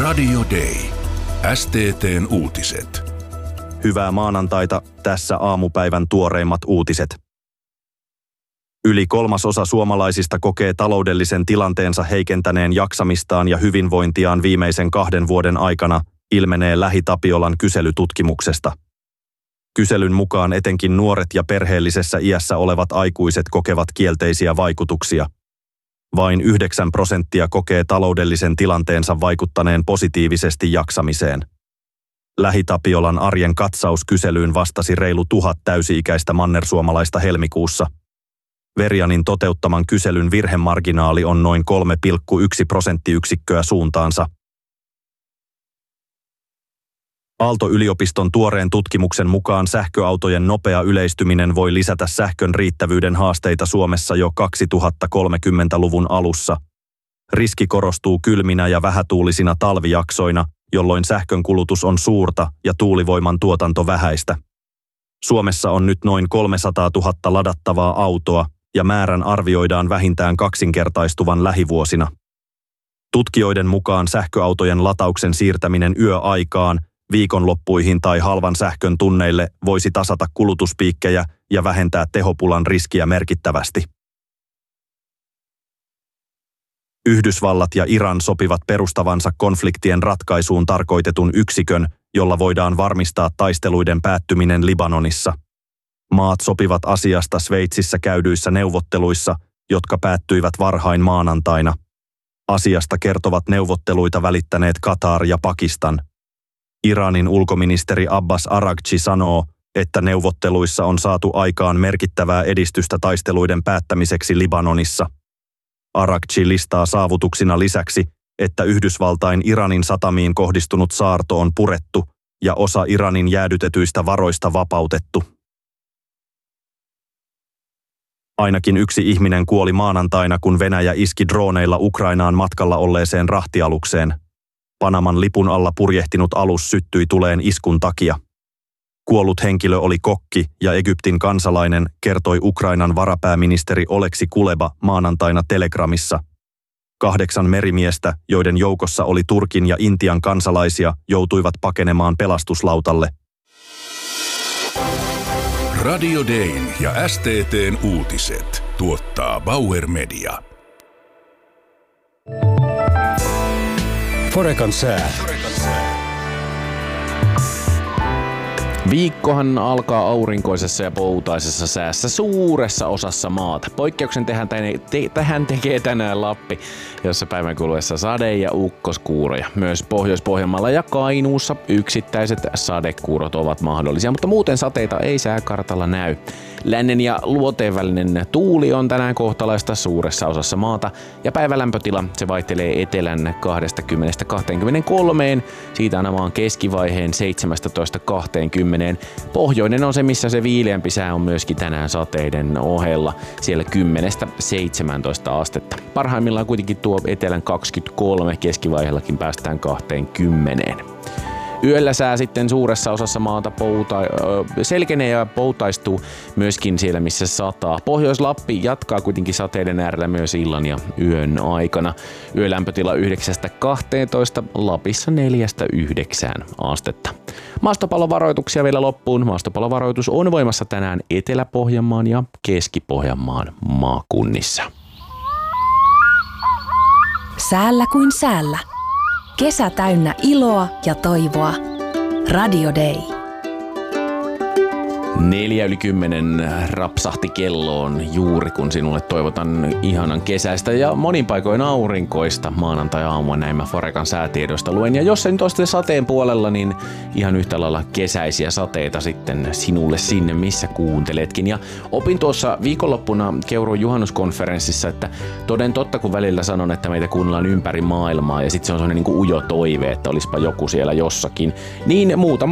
Radio Day. STT:n uutiset. Hyvää maanantaita, tässä aamupäivän tuoreimmat uutiset. Yli 1/3 suomalaisista kokee taloudellisen tilanteensa heikentäneen jaksamistaan ja hyvinvointiaan viimeisen 2 vuoden aikana, ilmenee LähiTapiolan kyselytutkimuksesta. Kyselyn mukaan etenkin nuoret ja perheellisessä iässä olevat aikuiset kokevat kielteisiä vaikutuksia. Vain 9% kokee taloudellisen tilanteensa vaikuttaneen positiivisesti jaksamiseen. LähiTapiolan arjen katsauskyselyyn vastasi reilu 1000 täysi-ikäistä mannersuomalaista helmikuussa. Verianin toteuttaman kyselyn virhemarginaali on noin 3,1 prosenttiyksikköä suuntaansa. Aalto-yliopiston tuoreen tutkimuksen mukaan sähköautojen nopea yleistyminen voi lisätä sähkön riittävyyden haasteita Suomessa jo 2030-luvun alussa. Riski korostuu kylminä ja vähätuulisina talvijaksoina, jolloin sähkön kulutus on suurta ja tuulivoiman tuotanto vähäistä. Suomessa on nyt noin 300 000 ladattavaa autoa ja määrän arvioidaan vähintään kaksinkertaistuvan lähivuosina. Tutkijoiden mukaan sähköautojen latauksen siirtäminen yöaikaan, viikonloppuihin tai halvan sähkön tunneille voisi tasata kulutuspiikkejä ja vähentää tehopulan riskiä merkittävästi. Yhdysvallat ja Iran sopivat perustavansa konfliktien ratkaisuun tarkoitetun yksikön, jolla voidaan varmistaa taisteluiden päättyminen Libanonissa. Maat sopivat asiasta Sveitsissä käydyissä neuvotteluissa, jotka päättyivät varhain maanantaina. Asiasta kertovat neuvotteluita välittäneet Katar ja Pakistan. Iranin ulkoministeri Abbas Araghchi sanoo, että neuvotteluissa on saatu aikaan merkittävää edistystä taisteluiden päättämiseksi Libanonissa. Araghchi listaa saavutuksina lisäksi, että Yhdysvaltain Iranin satamiin kohdistunut saarto on purettu ja osa Iranin jäädytetyistä varoista vapautettu. Ainakin 1 ihminen kuoli maanantaina, kun Venäjä iski drooneilla Ukrainaan matkalla olleeseen rahtialukseen. Panaman lipun alla purjehtinut alus syttyi tuleen iskun takia. Kuollut henkilö oli kokki ja Egyptin kansalainen, kertoi Ukrainan varapääministeri Oleksi Kuleba maanantaina Telegramissa. 8 merimiestä, joiden joukossa oli Turkin ja Intian kansalaisia, joutuivat pakenemaan pelastuslautalle. Radio Dayn ja STT:n uutiset tuottaa Bauer Media. Forecan sää. Viikkohan alkaa aurinkoisessa ja poutaisessa säässä suuressa osassa maata. Poikkeuksen tähän tekee tänään Lappi, jossa päivän kuluessa sade- ja ukkoskuuroja. Myös Pohjois-Pohjanmaalla ja Kainuussa yksittäiset sadekuurot ovat mahdollisia, mutta muuten sateita ei sääkartalla näy. Lännen ja luoteen välinen tuuli on tänään kohtalaista suuressa osassa maata ja päivälämpötila se vaihtelee etelän 20-23, siitä aina maan keskivaiheen 17-20. Pohjoinen on se, missä se viileämpi sää on myöskin tänään sateiden ohella, siellä 10-17 astetta. Parhaimmillaan kuitenkin tuo etelän 23, keskivaiheellakin päästään 20. Yöllä sää sitten suuressa osassa maata selkenee ja poutaistuu myöskin siellä, missä sataa. Pohjois-Lappi jatkaa kuitenkin sateiden äärellä myös illan ja yön aikana. Yölämpötila 9-12, Lapissa 4-9 astetta. Maastopallovaroituksia vielä loppuun. Maastopallovaroitus on voimassa tänään Etelä-Pohjanmaan ja Keski-Pohjanmaan maakunnissa. Säällä kuin säällä. Kesä täynnä iloa ja toivoa. Radio Day. 9:10 rapsahti kelloon juuri kun sinulle toivotan ihanan kesäistä ja monin paikoin aurinkoista maanantai-aamua näin Forecan säätiedoista luen. Ja jos sen toiste sateen puolella, niin ihan yhtä lailla kesäisiä sateita sitten sinulle sinne, missä kuunteletkin. Ja opin tuossa viikonloppuna Keuruun juhannuskonferenssissa, että toden totta kun välillä sanon, että meitä kuunnellaan ympäri maailmaa ja sitten se on sellainen niin kuin ujo toive, että olisipa joku siellä jossakin, niin muutama